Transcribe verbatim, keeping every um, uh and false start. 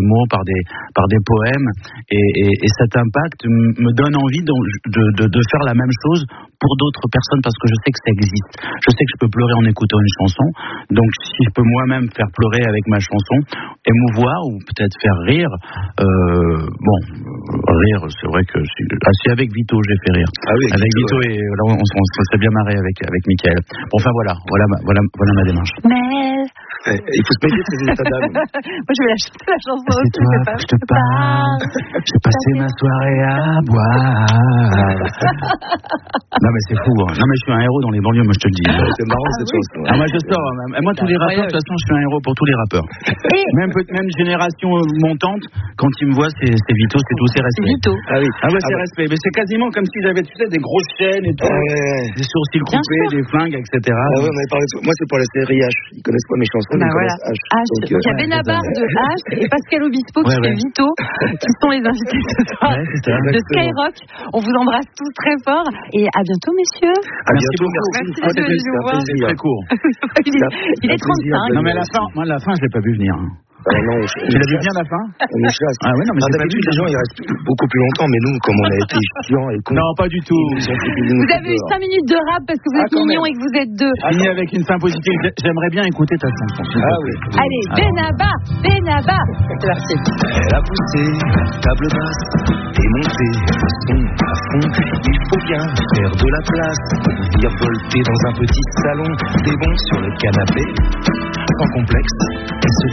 mots, par des, par des poèmes, et, et, et cet impact me donne envie de, de, de, de faire la même chose pour d'autres personnes, parce que je sais que ça existe. Je sais que je peux pleurer en écoutant une chanson, donc si je peux moi-même faire pleurer avec ma chanson, émouvoir ou peut-être faire rire, euh, bon, rire, c'est vrai que si, ah, si avec Vito j'ai fait rire. Ah oui, avec Vito, ouais. et là on, on, on s'est bien marré avec, avec Mickaël. Bon, enfin voilà, voilà, voilà, voilà ma démarche. Mais... Eh, il faut se méfier de ces états d'âme. Moi je vais la chanter la chanson C'est aussi. toi pas... que je te parle, j'ai passé ma soirée à boire. Non mais c'est fou, hein. Non mais je suis un héros dans les banlieues, moi je te le dis. C'est marrant Ah, cette oui. chanson. Ah, moi je sors, hein. Moi tous les rappeurs, de toute façon je suis un héros pour tous les rappeurs. Et... Même, même génération montante, quand ils me voient, c'est, c'est Vito, c'est tout, c'est respect. Vito. Ah oui. Ah ouais, c'est ah, respect. Mais c'est quasiment comme si j'avais, tu sais, des grosses chaînes et tout, ouais, ouais. des sourcils Bien coupés, sûr. des flingues, et cetera. Ah ouais, on avait parlé de... Moi c'est pour la série H. Ils connaissent pas mes chansons, Bah ils voilà. connaissent H. H. Donc, Donc, il y a euh, Benabar de H et Pascal Obispo qui Ouais, ouais. fait Vito, qui sont les invités ce soir Ouais, c'est ça. de Skyrock. On vous embrasse tous très fort et à bientôt, messieurs. à Merci bientôt, beaucoup. merci. Merci Ah, d'être venu c'était nous un voir. C'est plaisir. très court. il est, il est Un plaisir trente-cinq. de- Non mais la fin, moi la fin, je l'ai pas vu venir. hein. Ah non, je- Tu l'as vu bien la fin? On est chasse. Ah ouais, non mais Ah, j'ai pas vu. d'habitude, les gens ils restent beaucoup plus longtemps, mais nous, comme on a été chiants et cons, Non, pas du tout. ils nous ont fait nous Vous fait avez eu peur. cinq minutes de rap parce que vous Ah, êtes quand mignons même. et que vous êtes deux. Fini avec une fin positive. J'aimerais bien écouter ta chanson. s'il te Ah plaît. oui. Allez, Benabar, Benabar. C'est parti. Elle a poussé, table basse, et monté le son à fond. Il faut bien faire de la place, virevolter dans un petit salon, des bons sur le canapé, sans complexe. Elle se